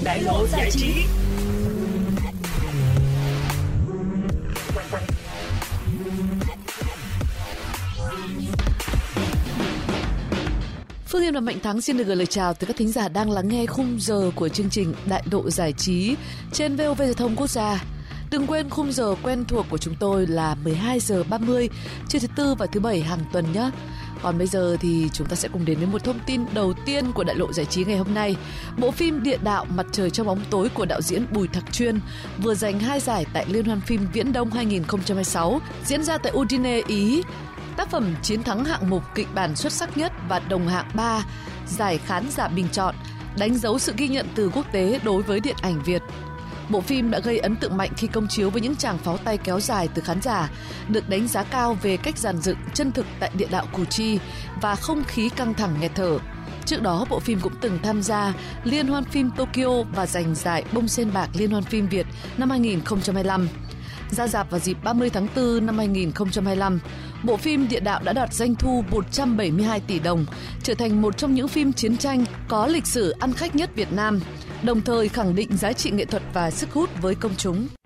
Đại lộ giải trí. Phương Em và Mạnh Thắng xin được gửi lời chào tới các thính giả đang lắng nghe khung giờ của chương trình Đại lộ giải trí trên VOV Giao thông Quốc gia. Đừng quên khung giờ quen thuộc của chúng tôi là 12 giờ 30 trưa thứ Tư và thứ Bảy hàng tuần nhé. Còn bây giờ thì chúng ta sẽ cùng đến với một thông tin đầu tiên của Đại lộ giải trí ngày hôm nay. Bộ phim Địa đạo Mặt trời trong bóng tối của đạo diễn Bùi Thạc Chuyên vừa giành 2 giải tại Liên hoan phim Viễn Đông 2026 diễn ra tại Udine, Ý. Tác phẩm chiến thắng hạng mục kịch bản xuất sắc nhất và đồng hạng 3 giải khán giả bình chọn, đánh dấu sự ghi nhận từ quốc tế đối với điện ảnh Việt. Bộ phim đã gây ấn tượng mạnh khi công chiếu với những tràng pháo tay kéo dài từ khán giả, được đánh giá cao về cách dàn dựng chân thực tại địa đạo Củ Chi và không khí căng thẳng nghẹt thở. Trước đó, bộ phim cũng từng tham gia Liên hoan phim Tokyo và giành giải Bông Sen Bạc Liên hoan phim Việt năm 2025. Ra rạp vào dịp 30 tháng 4 năm 2025, bộ phim Địa đạo đã đạt doanh thu 172 tỷ đồng, trở thành một trong những phim chiến tranh có lịch sử ăn khách nhất Việt Nam, đồng thời khẳng định giá trị nghệ thuật và sức hút với công chúng.